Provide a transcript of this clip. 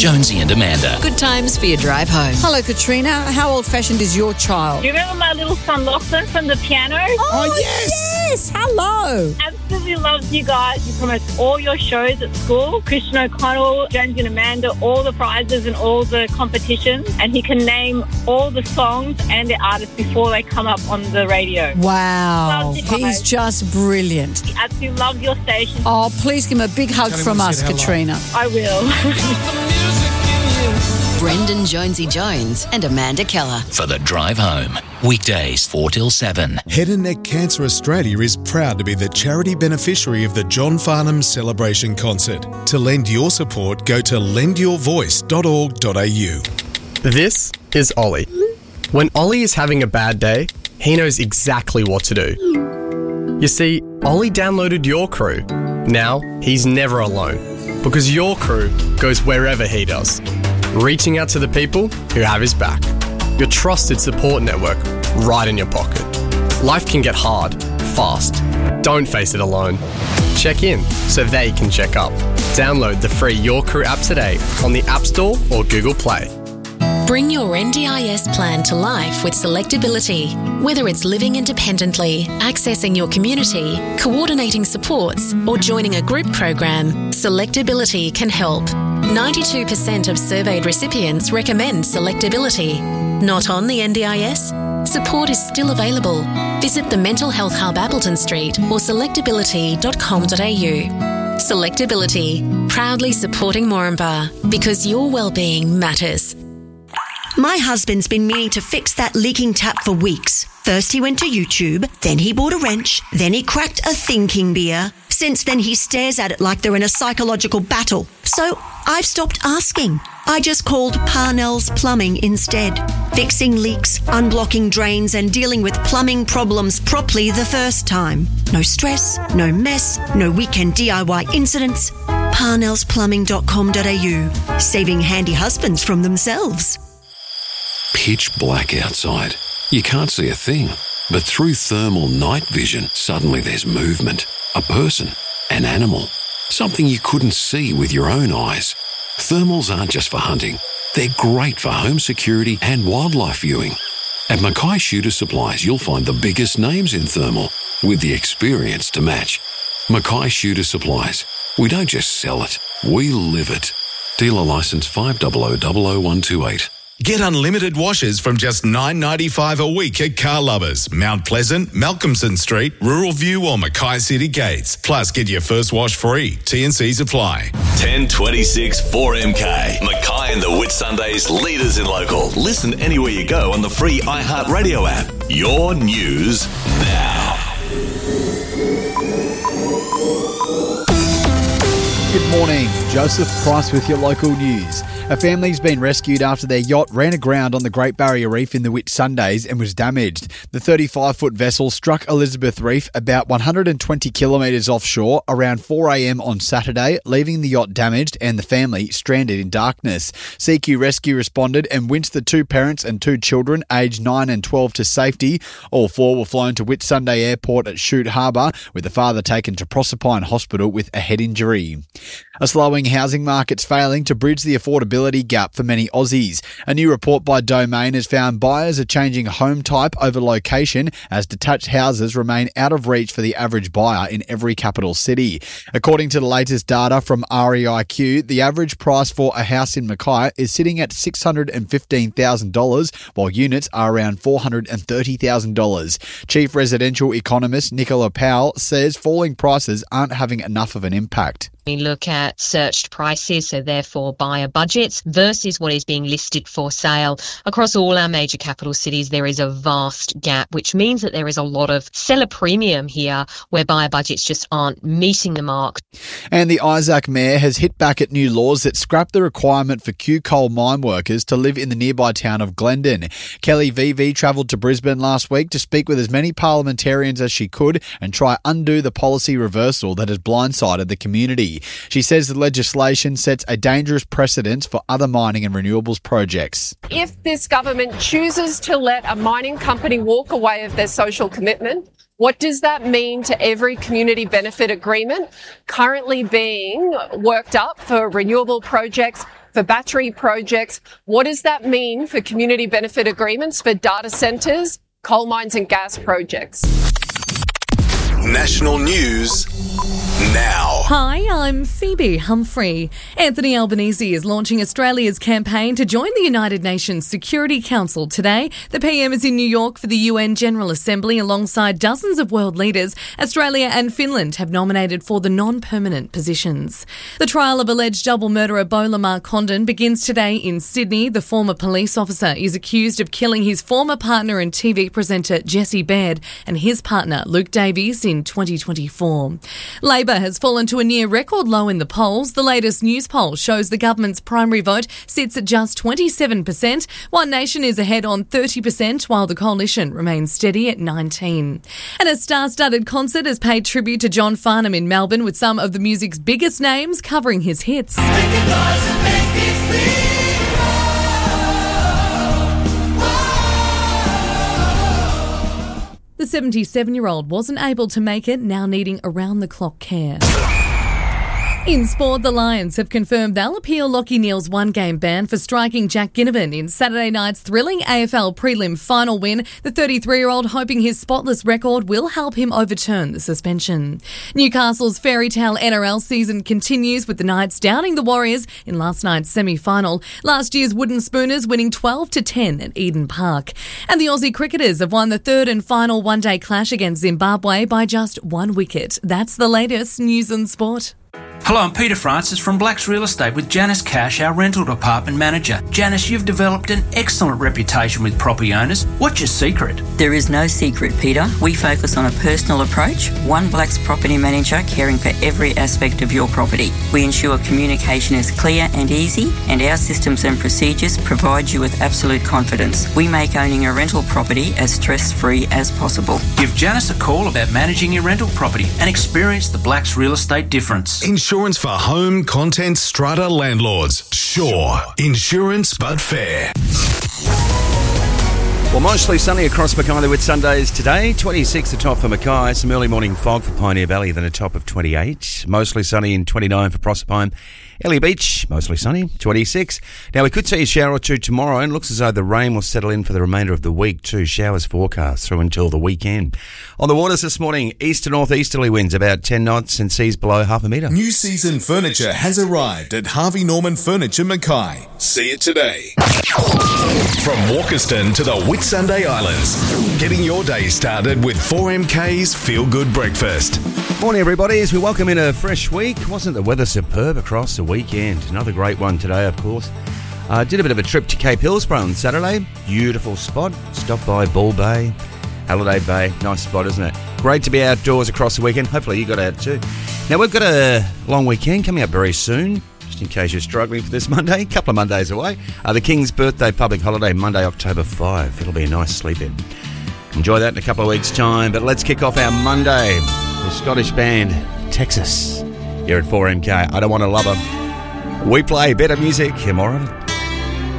Jonesy and Amanda. Good times for your drive home. Hello, Katrina. How old-fashioned is your child? Do you remember my little son Lachlan from the piano? Oh, yes. Hello. Absolutely loves you guys. He promotes all your shows at school. Christian O'Connell, Jonesy and Amanda, all the prizes and all the competitions. And he can name all the songs and the artists before they come up on the radio. Wow. Loves you guys. He's just brilliant. He absolutely loves your station. Oh, please give him a big hug from us, Katrina. I will. Brendan Jonesy Jones and Amanda Keller. For the drive home. Weekdays 4 till 7. Head and Neck Cancer Australia is proud to be the charity beneficiary of the John Farnham Celebration Concert. To lend your support, go to lendyourvoice.org.au. This is Ollie. When Ollie is having a bad day, he knows exactly what to do. You see, Ollie downloaded Your Crew. Now, he's never alone, because Your Crew goes wherever he does, reaching out to the people who have his back. Your trusted support network right in your pocket. Life can get hard, fast. Don't face it alone. Check in so they can check up. Download the free Your Crew app today on the App Store or Google Play. Bring your NDIS plan to life with Selectability. Whether it's living independently, accessing your community, coordinating supports, or joining a group program, Selectability can help. 92% of surveyed recipients recommend Selectability. Not on the NDIS? Support is still available. Visit the Mental Health Hub Appleton Street or selectability.com.au. Selectability, proudly supporting Moranbah, because your wellbeing matters. My husband's been meaning to fix that leaking tap for weeks. First he went to YouTube, then he bought a wrench, then he cracked a thinking beer. Since then he stares at it like they're in a psychological battle. So I've stopped asking. I just called Parnell's Plumbing instead. Fixing leaks, unblocking drains and dealing with plumbing problems properly the first time. No stress, no mess, no weekend DIY incidents. Parnellsplumbing.com.au. Saving handy husbands from themselves. Pitch black outside. You can't see a thing. But through thermal night vision, suddenly there's movement. A person, an animal, something you couldn't see with your own eyes. Thermals aren't just for hunting. They're great for home security and wildlife viewing. At Mackay Shooter Supplies, you'll find the biggest names in thermal with the experience to match. Mackay Shooter Supplies. We don't just sell it, we live it. Dealer licence 5000128. Get unlimited washers from just $9.95 a week at Car Lovers, Mount Pleasant, Malcolmson Street, Rural View or Mackay City Gates. Plus, get your first wash free. T&Cs apply. 1026 4MK. Mackay and the Whitsundays, leaders in local. Listen anywhere you go on the free iHeartRadio app. Your news now. Good morning. Joseph Price with your local news. A family's been rescued after their yacht ran aground on the Great Barrier Reef in the Whitsundays and was damaged. The 35-foot vessel struck Elizabeth Reef about 120 kilometres offshore around 4 a.m. on Saturday, leaving the yacht damaged and the family stranded in darkness. CQ Rescue responded and winched the two parents and two children, aged 9 and 12, to safety. All four were flown to Whitsunday Airport at Shute Harbour, with the father taken to Proserpine Hospital with a head injury. A slowing housing market's failing to bridge the affordability gap for many Aussies. A new report by Domain has found buyers are changing home type over location as detached houses remain out of reach for the average buyer in every capital city. According to the latest data from REIQ, the average price for a house in Mackay is sitting at $615,000, while units are around $430,000. Chief residential economist Nicola Powell says falling prices aren't having enough of an impact. We look at searched prices, so therefore buyer budgets, versus what is being listed for sale. Across all our major capital cities, there is a vast gap, which means that there is a lot of seller premium here where buyer budgets just aren't meeting the mark. And the Isaac Mayor has hit back at new laws that scrap the requirement for Q coal mine workers to live in the nearby town of Glendon. Kelly VV travelled to Brisbane last week to speak with as many parliamentarians as she could and try undo the policy reversal that has blindsided the community. She says the legislation sets a dangerous precedent for other mining and renewables projects. If this government chooses to let a mining company walk away of their social commitment, what does that mean to every community benefit agreement currently being worked up for renewable projects for battery projects. What does that mean for community benefit agreements for data centres, coal mines and gas projects? National news now. Hi, I'm Phoebe Humphrey. Anthony Albanese is launching Australia's campaign to join the United Nations Security Council today. The PM is in New York for the UN General Assembly alongside dozens of world leaders. Australia and Finland have nominated for the non-permanent positions. The trial of alleged double murderer Beau Lamar Condon begins today in Sydney. The former police officer is accused of killing his former partner and TV presenter Jesse Baird and his partner Luke Davies in 2024. Labor has fallen to a near record low in the polls. The latest news poll shows the government's primary vote sits at just 27%. One Nation is ahead on 30%, while the coalition remains steady at 19%. And a star-studded concert has paid tribute to John Farnham in Melbourne, with some of the music's biggest names covering his hits. The 77-year-old wasn't able to make it, now needing around-the-clock care. In sport, the Lions have confirmed they'll appeal Lachie Neale's one-game ban for striking Jack Ginnivan in Saturday night's thrilling AFL prelim final win. The 33-year-old hoping his spotless record will help him overturn the suspension. Newcastle's fairy tale NRL season continues, with the Knights downing the Warriors in last night's semi-final. Last year's Wooden Spooners winning 12-10 at Eden Park. And the Aussie cricketers have won the third and final one-day clash against Zimbabwe by just 1 wicket. That's the latest news and sport. Hello, I'm Peter Francis from Blacks Real Estate with Janice Cash, our rental department manager. Janice, you've developed an excellent reputation with property owners. What's your secret? There is no secret, Peter. We focus on a personal approach, one Blacks property manager caring for every aspect of your property. We ensure communication is clear and easy, and our systems and procedures provide you with absolute confidence. We make owning a rental property as stress-free as possible. Give Janice a call about managing your rental property and experience the Blacks Real Estate difference. Insurance for home, content, strata landlords. Sure. Insurance, but fair. Well, mostly sunny across Mackay with Sundays today. 26 the top for Mackay. Some early morning fog for Pioneer Valley, then a top of 28. Mostly sunny in 29 for Proserpine. Ellie Beach, mostly sunny, 26. Now, we could see a shower or two tomorrow, and it looks as though the rain will settle in for the remainder of the week too. Showers forecast through until the weekend. On the waters this morning, east to northeasterly winds about 10 knots and seas below half a metre. New season furniture has arrived at Harvey Norman Furniture Mackay. See it today. From Walkerston to the Whitsunday Islands, getting your day started with 4MK's Feel Good Breakfast. Morning, everybody, as we welcome in a fresh week. Wasn't the weather superb across the weekend? Another great one today, of course. Did a bit of a trip to Cape Hillsborough on Saturday. Beautiful spot. Stopped by Bull Bay, Halliday Bay. Nice spot, isn't it? Great to be outdoors across the weekend. Hopefully you got out too. Now, we've got a long weekend coming up very soon. Just in case you're struggling for this Monday, a couple of Mondays away. The King's birthday public holiday, Monday, October 5. It'll be a nice sleep in. Enjoy that in a couple of weeks' time. But let's kick off our Monday. The Scottish band Texas here at 4MK. I Don't Want to Love Her. We play better music and more of it.